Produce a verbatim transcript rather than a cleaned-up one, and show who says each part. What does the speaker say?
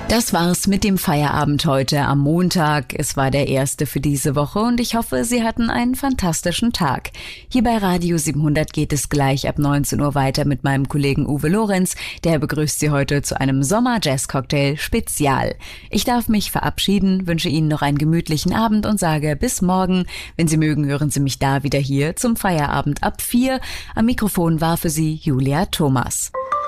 Speaker 1: Das war's mit dem Feierabend heute am Montag. Es war der erste für diese Woche und ich hoffe, Sie hatten einen fantastischen Tag. Hier bei Radio siebenhundert geht es gleich ab neunzehn Uhr weiter mit meinem Kollegen Uwe Lorenz. Der begrüßt Sie heute zu einem Sommer-Jazz-Cocktail Spezial. Ich darf mich verabschieden, wünsche Ihnen noch einen gemütlichen Abend und sage bis morgen. Wenn Sie mögen, hören Sie mich da wieder hier zum Feierabend ab vier. Am Mikrofon war für Sie Julia Thomas.